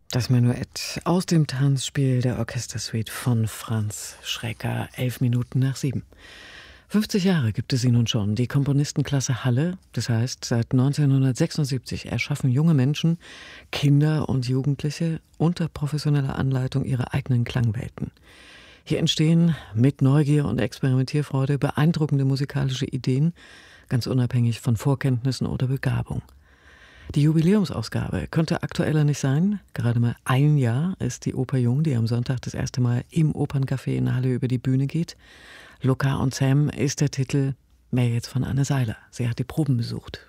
Das Menuett aus dem Tanzspiel der Orchestersuite von Franz Schreker, 7:11. 50 Jahre gibt es sie nun schon, die Komponistenklasse Halle. Das heißt, seit 1976 erschaffen junge Menschen, Kinder und Jugendliche unter professioneller Anleitung ihre eigenen Klangwelten. Hier entstehen mit Neugier und Experimentierfreude beeindruckende musikalische Ideen, ganz unabhängig von Vorkenntnissen oder Begabung. Die Jubiläumsausgabe könnte aktueller nicht sein. Gerade mal ein Jahr ist die Oper jung, die am Sonntag das erste Mal im Operncafé in Halle über die Bühne geht. Luca und Sam ist der Titel, mehr jetzt von Anne Seiler. Sie hat die Proben besucht.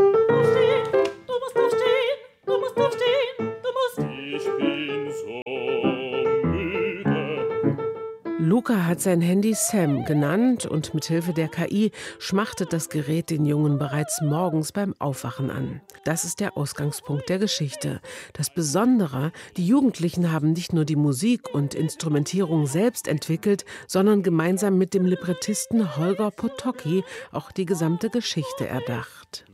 Luca hat sein Handy Sam genannt und mithilfe der KI schmachtet das Gerät den Jungen bereits morgens beim Aufwachen an. Das ist der Ausgangspunkt der Geschichte. Das Besondere, die Jugendlichen haben nicht nur die Musik und Instrumentierung selbst entwickelt, sondern gemeinsam mit dem Librettisten Holger Potocki auch die gesamte Geschichte erdacht.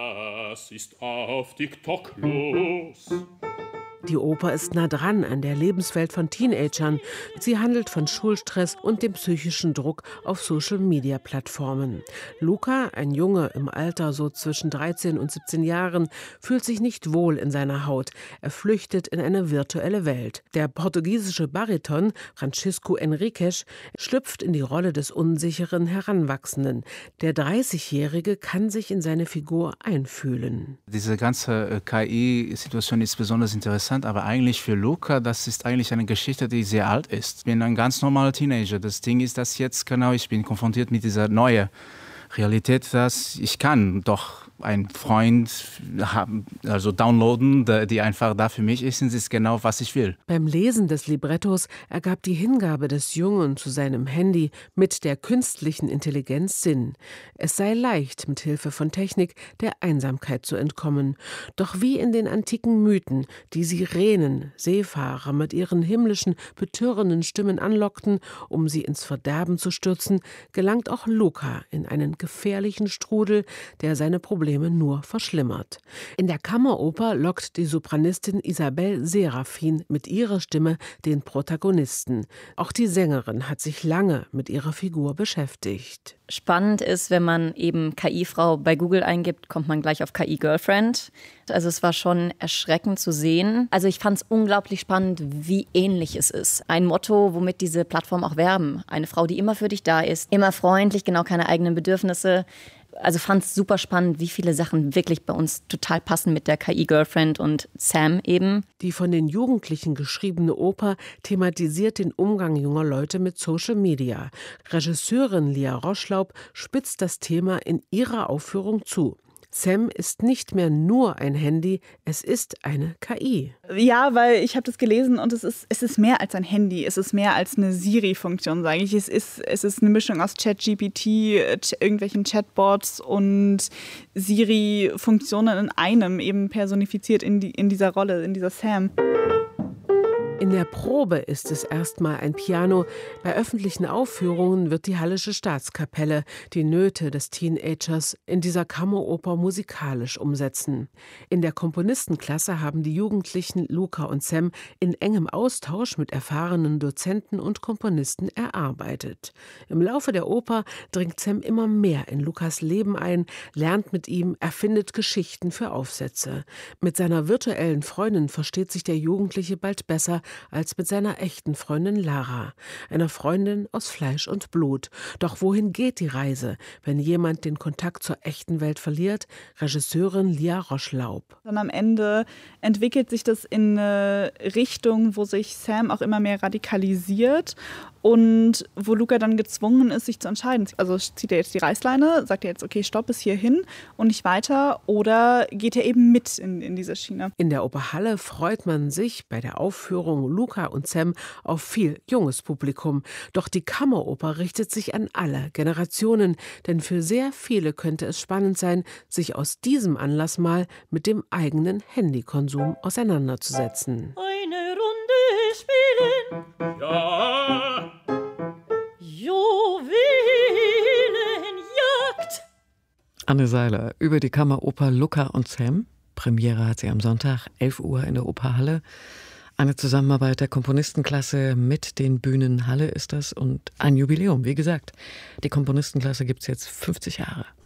Was ist auf TikTok los? Die Oper ist nah dran an der Lebenswelt von Teenagern. Sie handelt von Schulstress und dem psychischen Druck auf Social-Media-Plattformen. Luca, ein Junge im Alter so zwischen 13 und 17 Jahren, fühlt sich nicht wohl in seiner Haut. Er flüchtet in eine virtuelle Welt. Der portugiesische Bariton Francisco Henriques schlüpft in die Rolle des unsicheren Heranwachsenden. Der 30-Jährige kann sich in seine Figur einfühlen. Diese ganze KI-Situation ist besonders interessant, aber eigentlich für Luca, das ist eigentlich eine Geschichte, die sehr alt ist. Ich bin ein ganz normaler Teenager. Das Ding ist, dass jetzt ich bin konfrontiert mit dieser neuen Realität, dass ich kann doch einen Freund haben, also downloaden, die einfach da für mich ist und es ist genau, was ich will. Beim Lesen des Librettos ergab die Hingabe des Jungen zu seinem Handy mit der künstlichen Intelligenz Sinn. Es sei leicht, mit Hilfe von Technik der Einsamkeit zu entkommen. Doch wie in den antiken Mythen, die Sirenen, Seefahrer mit ihren himmlischen, betörenden Stimmen anlockten, um sie ins Verderben zu stürzen, gelangt auch Luca in einen gefährlichen Strudel, der seine Probleme nur verschlimmert. In der Kammeroper lockt die Sopranistin Isabelle Serafin mit ihrer Stimme den Protagonisten. Auch die Sängerin hat sich lange mit ihrer Figur beschäftigt. Spannend ist, wenn man eben KI-Frau bei Google eingibt, kommt man gleich auf KI-Girlfriend. Also es war schon erschreckend zu sehen. Also ich fand es unglaublich spannend, wie ähnlich es ist. Ein Motto, womit diese Plattformen auch werben. Eine Frau, die immer für dich da ist, immer freundlich, genau keine eigenen Bedürfnisse. Also fand es super spannend, wie viele Sachen wirklich bei uns total passen mit der KI-Girlfriend und Sam eben. Die von den Jugendlichen geschriebene Oper thematisiert den Umgang junger Leute mit Social Media. Regisseurin Lia Roschlaub spitzt das Thema in ihrer Aufführung zu. Sam ist nicht mehr nur ein Handy, es ist eine KI. Ja, weil ich habe das gelesen und es ist mehr als ein Handy, es ist mehr als eine Siri-Funktion, sage ich. Es ist eine Mischung aus ChatGPT, irgendwelchen Chatbots und Siri-Funktionen in einem, eben personifiziert in dieser Rolle, in dieser Sam. In der Probe ist es erstmal ein Piano. Bei öffentlichen Aufführungen wird die Hallische Staatskapelle die Nöte des Teenagers in dieser Kammeroper musikalisch umsetzen. In der Komponistenklasse haben die Jugendlichen Luca und Sam in engem Austausch mit erfahrenen Dozenten und Komponisten erarbeitet. Im Laufe der Oper dringt Sam immer mehr in Lucas Leben ein, lernt mit ihm, erfindet Geschichten für Aufsätze. Mit seiner virtuellen Freundin versteht sich der Jugendliche bald besser als mit seiner echten Freundin Lara, einer Freundin aus Fleisch und Blut. Doch wohin geht die Reise, wenn jemand den Kontakt zur echten Welt verliert? Regisseurin Lia Roschlaub. Dann am Ende entwickelt sich das in eine Richtung, wo sich Sam auch immer mehr radikalisiert und wo Luca dann gezwungen ist, sich zu entscheiden. Also zieht er jetzt die Reißleine, sagt er jetzt, okay, stopp bis hierhin und nicht weiter, oder geht er eben mit in diese Schiene? In der Oper Halle freut man sich bei der Aufführung Luca und Sam auf viel junges Publikum. Doch die Kammeroper richtet sich an alle Generationen, denn für sehr viele könnte es spannend sein, sich aus diesem Anlass mal mit dem eigenen Handykonsum auseinanderzusetzen. Eine Runde spielen. Ja. Juwelenjagd. Anne Seiler über die Kammeroper Luca und Sam. Premiere hat sie am Sonntag, 11 Uhr in der Operhalle. Eine Zusammenarbeit der Komponistenklasse mit den Bühnen Halle ist das und ein Jubiläum, wie gesagt. Die Komponistenklasse gibt es jetzt 50 Jahre.